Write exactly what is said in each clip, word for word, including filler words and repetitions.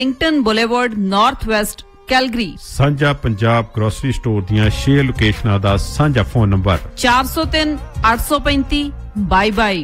Wellington Boulevard, Northwest, Calgary. ਸਾਂਝਾ Punjab grocery store ਦੀਆਂ ਛੇ ਲੋਕੇਸ਼ਨਾਂ ਦਾ ਸਾਂਝਾ ਫੋਨ ਨੰਬਰ ਚਾਰ ਸੌ ਤਿੰਨ ਅੱਠ ਸੌ ਪੈਂਤੀ ਬਾਈ ਬਾਈ।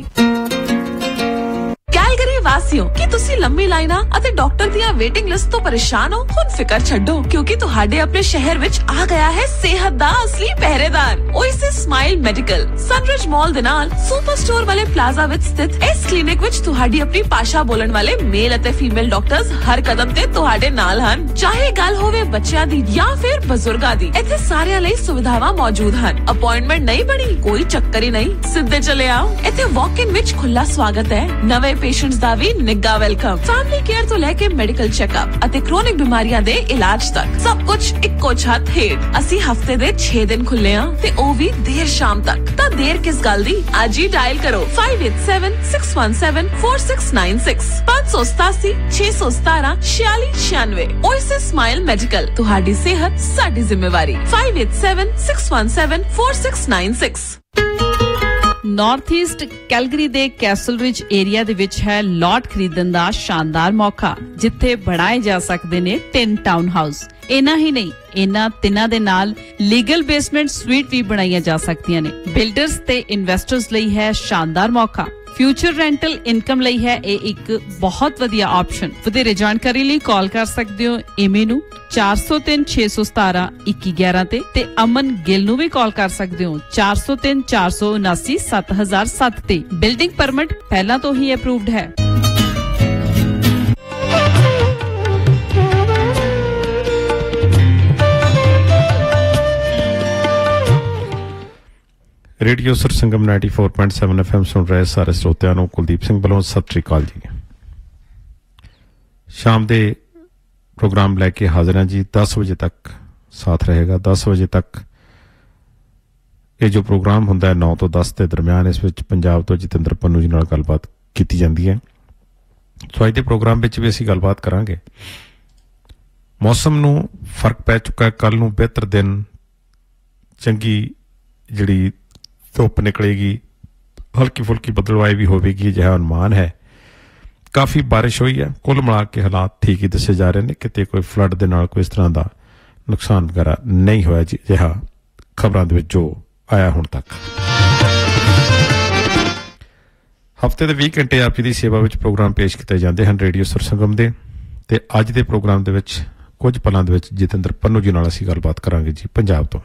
ਕੈਲਗਰੀ ਵਾਸੀਓ, ਕੀ ਤੁਸੀਂ ਲੰਮੀ ਲਾਈਨਾਂ ਅਤੇ ਡਾਕਟਰ ਦੀਆਂ ਵੇਟਿੰਗ ਲਿਸਟ ਤੋਂ ਪਰੇਸ਼ਾਨ ਹੋ? ਹੁਣ ਫਿਕਰ ਛੱਡੋ, ਕਿਉਂਕਿ ਤੁਹਾਡੇ ਆਪਣੇ ਸ਼ਹਿਰ ਵਿੱਚ ਆ ਗਿਆ ਹੈ ਸਿਹਤ ਦਾ ਅਸਲੀ ਪਹਿਰੇਦਾਰ ਓਏਸਿਸ ਸਮਾਈਲ ਮੈਡੀਕਲ। ਸਨਰਿਜ ਮਾਲ ਦੇ ਨਾਲ ਸੁਪਰ ਸਟੋਰ ਵਾਲੇ ਪਲਾਜ਼ਾ ਵਿੱਚ ਸਥਿਤ ਇਸ ਕਲੀਨਿਕ ਵਿੱਚ ਤੁਹਾਡੀ ਆਪਣੀ ਭਾਸ਼ਾ ਬੋਲਣ ਵਾਲੇ ਮੇਲ ਅਤੇ ਫੀਮੇਲ ਡਾਕਟਰਸ ਹਰ ਕਦਮ ਤੇ ਤੁਹਾਡੇ ਨਾਲ ਹਨ। ਚਾਹੇ ਗੱਲ ਹੋਵੇ ਬੱਚਿਆਂ ਦੀ ਜਾਂ ਫਿਰ ਬਜ਼ੁਰਗਾਂ ਦੀ, ਇੱਥੇ ਸਾਰਿਆਂ ਲਈ ਸੁਵਿਧਾਵਾਂ ਮੌਜੂਦ ਹਨ। ਅਪਾਇੰਟਮੈਂਟ ਨਹੀਂ ਬਣੀ, ਕੋਈ ਚੱਕਰ ਹੀ ਨਹੀਂ, ਸਿੱਧੇ ਚਲੇ ਆਓ। ਇੱਥੇ ਵਾਕ ਇਨ ਵਿੱਚ ਖੁੱਲਾ ਸਵਾਗਤ ਹੈ। ਨਵੇਂ ਪੇਸ਼ੈਂਟਸ ਦਾ ਵੀ ਨਿੱਘਾ ਵੈਲਕਮ। ਫੈਮਿਲੀ ਕੇਅਰ ਤੋਂ ਲੈ ਕੇ ਮੈਡੀਕਲ ਚੈੱਕਅਪ ਅਤੇ ਕ੍ਰੋਨਿਕ ਬਿਮਾਰੀਆਂ ਦੇ ਇਲਾਜ ਤੱਕ ਸਭ ਕੁਝ ਇੱਕੋ ਛੱਤ ਹੇਠ। ਅਸੀਂ ਹਫਤੇ ਦੇ ਛੇ ਦਿਨ ਖੁੱਲੇ ਹਾਂ ਤੇ ਉਹ ਵੀ ਦੇਰ ਸ਼ਾਮ ਤੱਕ। ਤਾਂ ਦੇਰ ਕਿਸ ਗੱਲ ਦੀ, ਅੱਜ ਹੀ ਡਾਇਲ ਕਰੋ five eight seven six one seven four six nine six ਪੰਜ ਸੌ ਸਤਾਸੀ ਛੇ ਸੌ ਸਤਾਰਾਂ ਛਿਆਲੀ ਛਿਆਨਵੇਂ। ਓਏਸਿਸ ਸਮਾਈਲ ਮੈਡੀਕਲ, ਤੁਹਾਡੀ ਸਿਹਤ ਸਾਡੀ ਜ਼ਿੰਮੇਵਾਰੀ। five eight seven six one seven four six nine six। North East Calgary ਦੇ ਕੈਸਲ ਰਿਜ ਏਰੀਆ ਦੇ ਵਿੱਚ ਹੈ ਲਾਟ ਖਰੀਦਣ ਦਾ ਸ਼ਾਨਦਾਰ ਮੌਕਾ, ਜਿੱਥੇ ਬਣਾਏ ਜਾ ਸਕਦੇ ਨੇ ਤਿੰਨ ਟਾਊਨ ਹਾਊਸ। ਇਨਾ ਹੀ ਨਹੀਂ, ਇਹਨਾਂ ਤਿੰਨਾਂ ਦੇ ਨਾਲ ਲੀਗਲ ਬੇਸਮੈਂਟ ਸਵੀਟ ਵੀ ਬਣਾਈਆਂ ਜਾ ਸਕਦੀਆਂ ਨੇ। ਬਿਲਡਰਸ ਤੇ ਇਨਵੈਸਟਰਸ ਲਈ ਹੈ ਸ਼ਾਨਦਾਰ ਮੌਕਾ। ਫਿਊਚਰ ਰੈਂਟਲ ਇਨਕਮ ਲਈ ਹੈ ਇਹ ਇੱਕ ਬਹੁਤ ਵਧੀਆ ਆਪਸ਼ਨ। ਵਧੇਰੇ ਜਾਣਕਾਰੀ ਲਈ ਕਾਲ ਕਰ ਸਕਦੇ ਹੋ ਏਮੀ ਨੂੰ ਚਾਰ ਸੌ ਤਿੰਨ ਛੇ ਸੌ ਸਤਾਰਾਂ ਇੱਕੀ ਗਿਆਰਾਂ ਤੇ ਤੇ ਅਮਨ ਗਿੱਲ ਨੂੰ ਵੀ ਕਾਲ ਕਰ ਸਕਦੇ ਹੋ ਚਾਰ ਸੌ ਤਿੰਨ ਚਾਰ ਸੌ ਉਨਾਸੀ ਸੱਤ ਹਜ਼ਾਰ ਸੱਤ ਤੇ। ਬਿਲਡਿੰਗ ਪਰਮਿਟ ਪਹਿਲਾਂ ਤੋਂ ਹੀ ਅਪਰੂਵਡ ਹੈ। Radio ਸਰਸੰਗਮ ninety four point seven F M ਸੁਣ ਰਹੇ ਸਾਰੇ ਸਰੋਤਿਆਂ ਨੂੰ ਕੁਲਦੀਪ ਸਿੰਘ ਵੱਲੋਂ ਸਤਿ ਸ੍ਰੀ ਅਕਾਲ ਜੀ। ਸ਼ਾਮ ਦੇ ਪ੍ਰੋਗਰਾਮ ਲੈ ਕੇ ਹਾਜ਼ਰ ਹਾਂ ਜੀ। ਦਸ ਵਜੇ ਤੱਕ ਸਾਥ ਰਹੇਗਾ। ਦਸ ਵਜੇ ਤੱਕ ਇਹ ਜੋ ਪ੍ਰੋਗਰਾਮ ਹੁੰਦਾ ਹੈ ਨੌ ਤੋਂ ਦਸ ਦੇ ਦਰਮਿਆਨ, ਇਸ ਵਿੱਚ ਪੰਜਾਬ ਤੋਂ ਜਤਿੰਦਰ ਪੰਨੂ ਜੀ ਨਾਲ ਗੱਲਬਾਤ ਕੀਤੀ ਜਾਂਦੀ ਹੈ। ਸੋ ਅੱਜ ਦੇ ਪ੍ਰੋਗਰਾਮ ਵਿੱਚ ਵੀ ਅਸੀਂ ਗੱਲਬਾਤ ਕਰਾਂਗੇ। ਮੌਸਮ ਨੂੰ ਫਰਕ ਪੈ ਚੁੱਕਾ ਹੈ। ਕੱਲ੍ਹ ਨੂੰ ਬਿਹਤਰ ਦਿਨ, ਚੰਗੀ ਜਿਹੜੀ ਧੁੱਪ ਨਿਕਲੇਗੀ, ਹਲਕੀ ਫੁਲਕੀ ਬਦਲਵਾਈ ਵੀ ਹੋਵੇਗੀ, ਅਜਿਹਾ ਅਨੁਮਾਨ ਹੈ। ਕਾਫੀ ਬਾਰਿਸ਼ ਹੋਈ ਹੈ। ਕੁੱਲ ਮਿਲਾ ਕੇ ਹਾਲਾਤ ਠੀਕ ਹੀ ਦੱਸੇ ਜਾ ਰਹੇ ਨੇ। ਕਿਤੇ ਕੋਈ ਫਲੱਡ ਦੇ ਨਾਲ ਕੋਈ ਇਸ ਤਰ੍ਹਾਂ ਦਾ ਨੁਕਸਾਨ ਵਗੈਰਾ ਨਹੀਂ ਹੋਇਆ ਜੀ, ਅਜਿਹਾ ਖਬਰਾਂ ਦੇ ਵਿੱਚ ਜੋ ਆਇਆ ਹੁਣ ਤੱਕ। ਹਫ਼ਤੇ ਦੇ ਵੀਹ ਘੰਟੇ ਆਪ ਜੀ ਦੀ ਸੇਵਾ ਵਿੱਚ ਪ੍ਰੋਗਰਾਮ ਪੇਸ਼ ਕੀਤੇ ਜਾਂਦੇ ਹਨ ਰੇਡੀਓ ਸਰਸੰਗਮ ਦੇ। ਤੇ ਅੱਜ ਦੇ ਪ੍ਰੋਗਰਾਮ ਦੇ ਵਿੱਚ ਕੁਝ ਪਲਾਂ ਦੇ ਵਿੱਚ ਜਤਿੰਦਰ ਪੰਨੂ ਜੀ ਨਾਲ ਅਸੀਂ ਗੱਲਬਾਤ ਕਰਾਂਗੇ ਜੀ ਪੰਜਾਬ ਤੋਂ।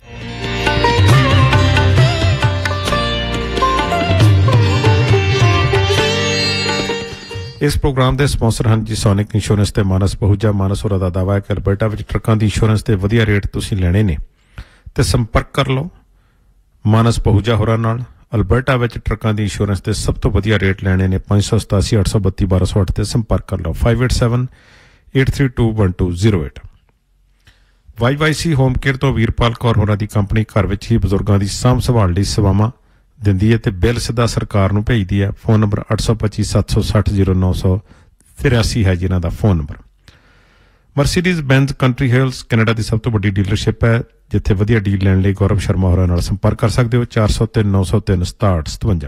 ਇਸ ਪ੍ਰੋਗਰਾਮ ਦੇ ਸਪਾਂਸਰ ਹਨ ਜੀ ਸੋਨਿਕ ਇੰਸ਼ੋਰੈਂਸ ਤੇ ਮਾਨਸ ਪਹੂਜਾ। ਮਾਨਸ ਹੋਰਾਂ ਦਾ ਦਾਅਵਾ ਹੈ ਕਿ ਅਲਬਰਟਾ ਵਿੱਚ ਟਰੱਕਾਂ ਦੀ ਇੰਸ਼ੋਰੈਂਸ ਤੇ ਵਧੀਆ ਰੇਟ ਤੁਸੀਂ ਲੈਣੇ ਨੇ ਤੇ ਸੰਪਰਕ ਕਰ ਲਓ ਮਾਨਸ ਪਹੂਜਾ ਹੋਰਾਂ ਨਾਲ। ਅਲਬਰਟਾ ਵਿੱਚ ਟਰੱਕਾਂ ਦੀ ਇੰਸ਼ੋਰੈਂਸ ਤੇ ਸਭ ਤੋਂ ਵਧੀਆ ਰੇਟ ਲੈਣੇ ਨੇ। ਪੰਜ ਸੌ ਸਤਾਸੀ ਅੱਠ ਸੌ ਬੱਤੀ ਬਾਰਾਂ ਸੌ ਅੱਠ ਤੇ ਸੰਪਰਕ ਕਰ ਲਓ five eight seven eight three two one two zero eight। Why Y C home care ਤੋਂ ਵੀਰਪਾਲ ਕੌਰ ਹੋਰਾਂ ਦੀ ਕੰਪਨੀ ਘਰ ਵਿੱਚ ਹੀ ਬਜ਼ੁਰਗਾਂ ਦੀ ਸਾਂਭ ਸੰਭਾਲ ਲਈ ਸੇਵਾਵਾਂ ਦਿੰਦੀ ਹੈ ਤੇ ਬਿੱਲ ਸਿੱਧਾ ਸਰਕਾਰ ਨੂੰ ਭੇਜਦੀ ਹੈ। ਫੋਨ ਨੰਬਰ ਅੱਠ ਸੌ ਪੱਚੀ ਸੱਤ ਸੌ ਸੱਠ ਜ਼ੀਰੋ ਨੌ ਸੌ ਤਿਰਾਸੀ ਹੈ ਜਿਨ੍ਹਾਂ ਦਾ phone number. Mercedes ਬੈਂਜ਼ country Hills Canada ਦੀ ਸਭ ਤੋਂ ਵੱਡੀ ਡੀਲਰਸ਼ਿਪ ਹੈ, ਜਿੱਥੇ ਵਧੀਆ ਡੀਲ ਲੈਣ ਲਈ ਗੌਰਵ ਸ਼ਰਮਾ ਹੋਰਾਂ ਨਾਲ ਸੰਪਰਕ ਕਰ ਸਕਦੇ ਹੋ ਚਾਰ ਸੌ ਤਿੰਨ ਨੌ ਸੌ ਤਿੰਨ ਸਤਾਹਠ ਸਤਵੰਜਾ।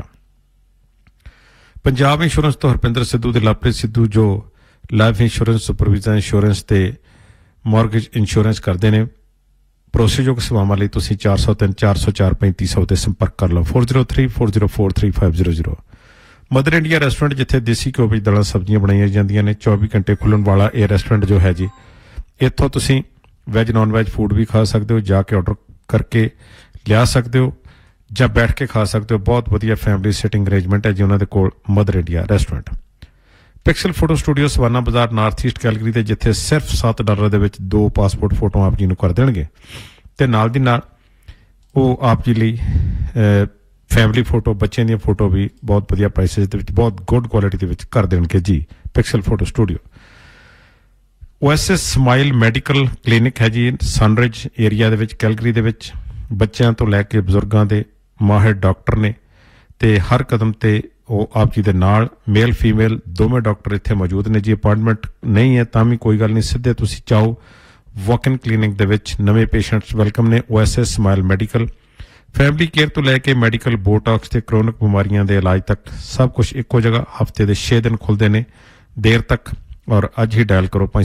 ਪੰਜਾਬ ਇੰਸ਼ੋਰੈਂਸ ਤੋਂ ਹਰਪਿੰਦਰ ਸਿੱਧੂ ਤੇ ਲਵਪ੍ਰੀਤ ਸਿੱਧੂ ਜੋ ਲਾਈਫ ਇੰਸ਼ੋਰੈਂਸ, ਸੁਪਰਵਿਜ਼ਨ ਇੰਸ਼ੋਰੈਂਸ ਤੇ ਮਾਰਗੇਜ ਇੰਸ਼ੋਰੈਂਸ ਕਰਦੇ ਨੇ। ਭਰੋਸੇਯੋਗ ਸੇਵਾਵਾਂ ਲਈ ਤੁਸੀਂ ਚਾਰ ਸੌ ਤਿੰਨ ਚਾਰ ਸੌ ਚਾਰ ਪੈਂਤੀ ਸੌ ਤੇ ਸੰਪਰਕ ਕਰ ਲਓ four zero three four zero four three five zero zero। Mother India restaurant, ਜਿੱਥੇ ਦੇਸੀ ਘਿਓ ਵਿੱਚ ਦਾਲਾਂ ਸਬਜ਼ੀਆਂ ਬਣਾਈਆਂ ਜਾਂਦੀਆਂ ਨੇ। ਚੌਵੀ ਘੰਟੇ ਖੁੱਲ੍ਹਣ ਵਾਲਾ ਇਹ ਰੈਸਟੋਰੈਂਟ ਜੋ ਹੈ ਜੀ, ਇੱਥੋਂ ਤੁਸੀਂ ਵੈਜ ਨੌਨ ਵੈਜ ਫੂਡ ਵੀ ਖਾ ਸਕਦੇ ਹੋ, ਜਾ ਕੇ ਔਡਰ ਕਰਕੇ ਲਿਆ ਸਕਦੇ ਹੋ ਜਾਂ ਬੈਠ ਕੇ ਖਾ ਸਕਦੇ ਹੋ। ਬਹੁਤ ਵਧੀਆ ਫੈਮਿਲੀ ਸਿਟਿੰਗ ਅਰੇਂਜਮੈਂਟ ਹੈ ਜੀ ਉਹਨਾਂ ਦੇ ਕੋਲ mother India restaurant. Pixel photo studio savanna ਬਾਜ਼ਾਰ ਨਾਰਥ ਈਸਟ ਕੈਲਗਰੀ ਦੇ, ਜਿੱਥੇ ਸਿਰਫ ਸੱਤ ਡਾਲਰ ਦੇ ਵਿੱਚ ਦੋ ਪਾਸਪੋਰਟ ਫੋਟੋ ਆਪ ਜੀ ਨੂੰ ਕਰ ਦੇਣਗੇ ਤੇ ਨਾਲ ਦੀ ਨਾਲ ਉਹ ਆਪ ਜੀ ਲਈ ਫੈਮਿਲੀ ਫੋਟੋ, ਬੱਚਿਆਂ ਦੀਆਂ ਫੋਟੋ ਵੀ ਬਹੁਤ ਵਧੀਆ ਪ੍ਰਾਈਸਿਸ ਦੇ ਵਿੱਚ, ਬਹੁਤ ਗੁੱਡ ਕੁਆਲਿਟੀ ਦੇ ਵਿੱਚ ਕਰ ਦੇਣਗੇ ਜੀ। Pixel photo studio. OSS smile medical clinic ਹੈ ਜੀ ਸਨਰਿਜ ਏਰੀਆ ਦੇ ਵਿੱਚ ਕੈਲਗਰੀ ਦੇ ਵਿੱਚ। ਬੱਚਿਆਂ ਤੋਂ ਲੈ ਕੇ ਬਜ਼ੁਰਗਾਂ ਦੇ ਮਾਹਿਰ ਡਾਕਟਰ ਨੇ ਤੇ ਹਰ ਕਦਮ ਤੇ ਉਹ ਆਪ ਜੀ ਦੇ ਨਾਲ ਮੇਲ ਫੀਮੇਲ ਦੋਵੇਂ ਡਾਕਟਰ ਇੱਥੇ ਮੌਜੂਦ ਨੇ ਜੀ। ਅਪਾਇੰਟਮੈਂਟ ਨਹੀਂ ਹੈ ਤਾਂ ਵੀ ਕੋਈ ਗੱਲ ਨਹੀਂ, ਸਿੱਧੇ ਤੁਸੀਂ ਚਾਹੋ ਵਾਕ ਇਨ ਕਲੀਨਿਕ ਦੇ ਵਿੱਚ ਨਵੇਂ ਪੇਸ਼ੈਂਟਸ ਵੈਲਕਮ ਨੇ। OSS smile medical family care ਤੋਂ ਲੈ ਕੇ ਮੈਡੀਕਲ, ਬੋਟਾਕਸ ਤੇ ਕਰੋਨਿਕ ਬਿਮਾਰੀਆਂ ਦੇ ਇਲਾਜ ਤੱਕ ਸਭ ਕੁਝ ਇੱਕੋ ਜਗ੍ਹਾ। ਹਫ਼ਤੇ ਦੇ ਛੇ ਦਿਨ ਖੁੱਲ੍ਹਦੇ ਨੇ, ਦੇਰ ਤੱਕ ਔਰ ਅੱਜ ਹੀ ਡਾਇਲ ਕਰੋ